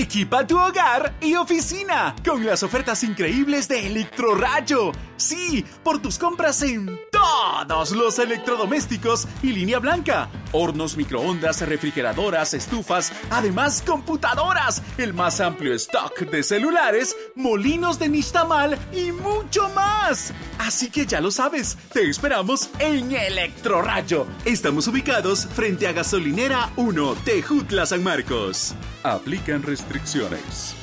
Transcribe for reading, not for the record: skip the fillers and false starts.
Equipa tu hogar y oficina con las ofertas increíbles de Electrorrayo. Sí, por tus compras en todos los electrodomésticos y línea blanca. Hornos, microondas, refrigeradoras, estufas, además computadoras, el más amplio stock de celulares, molinos de nixtamal y mucho más. Así que ya lo sabes, te esperamos en Electrorrayo. Estamos ubicados frente a Gasolinera 1, Tejutla, San Marcos. Aplican restricciones.